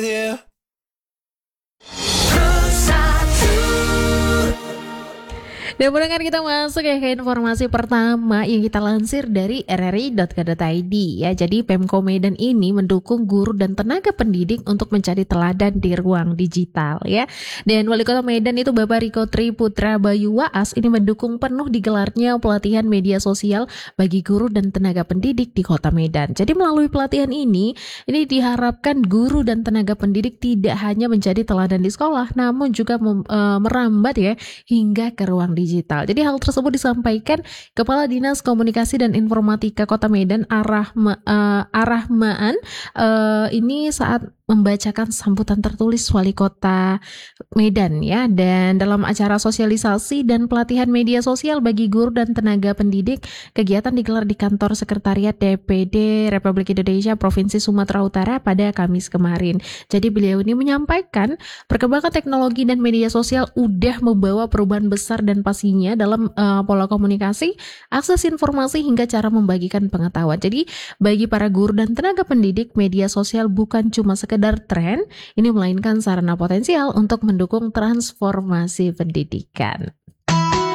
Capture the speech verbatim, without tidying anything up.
Yeah. Dan pendengar, kita masuk ya ke informasi pertama yang kita lansir dari r r i titik co titik i d ya. Jadi Pemko Medan ini mendukung guru dan tenaga pendidik untuk mencari teladan di ruang digital ya. Dan Wali Kota Medan itu Bapak Riko Tri Putra Bayu Waas ini mendukung penuh digelarnya pelatihan media sosial bagi guru dan tenaga pendidik di Kota Medan. Jadi melalui pelatihan ini, ini diharapkan guru dan tenaga pendidik tidak hanya menjadi teladan di sekolah, namun juga mem, e, merambat ya hingga ke ruang digital. Jadi hal tersebut disampaikan Kepala Dinas Komunikasi dan Informatika Kota Medan Arahma, uh, Arahmaan uh, ini saat membacakan sambutan tertulis Wali Kota Medan ya. Dan dalam acara sosialisasi dan pelatihan media sosial bagi guru dan tenaga pendidik, kegiatan digelar di kantor Sekretariat D P D Republik Indonesia Provinsi Sumatera Utara pada Kamis kemarin. Jadi beliau ini menyampaikan perkembangan teknologi dan media sosial udah membawa perubahan besar dan pastinya dalam uh, pola komunikasi, akses informasi hingga cara membagikan pengetahuan. Jadi bagi para guru dan tenaga pendidik, media sosial bukan cuma sekedar tren, ini melainkan sarana potensial untuk mendukung transformasi pendidikan.